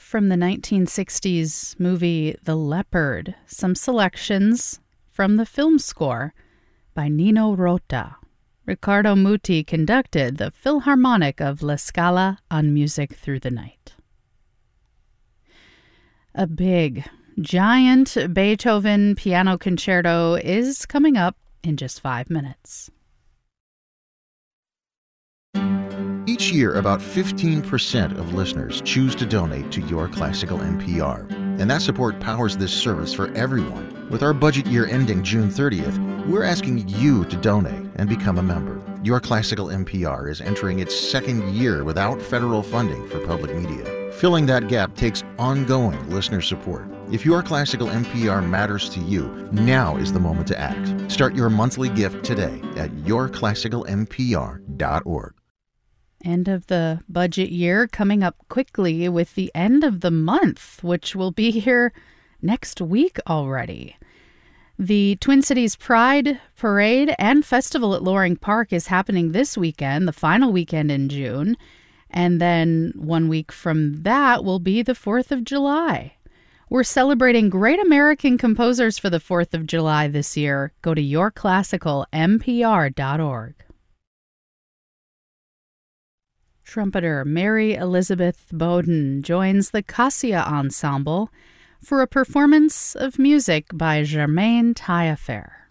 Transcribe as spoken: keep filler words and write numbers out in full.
from the nineteen sixties movie The Leopard, some selections from the film score by Nino Rota. Riccardo Muti conducted the Philharmonic of La Scala on Music Through the Night. A big, giant Beethoven piano concerto is coming up in just five minutes. Each year, about fifteen percent of listeners choose to donate to Your Classical N P R, and that support powers this service for everyone. With our budget year ending June thirtieth, we're asking you to donate and become a member. Your Classical N P R is entering its second year without federal funding for public media. Filling that gap takes ongoing listener support. If Your Classical N P R matters to you, now is the moment to act. Start your monthly gift today at your classical n p r dot org. End of the budget year coming up quickly with the end of the month, which will be here next week already. The Twin Cities Pride Parade and Festival at Loring Park is happening this weekend, the final weekend in June. And then one week from that will be the fourth of July. We're celebrating great American composers for the fourth of July this year. Go to your classical n p r dot org. Trumpeter Mary Elizabeth Bowden joins the Cassia Ensemble for a performance of music by Germaine Taillefer.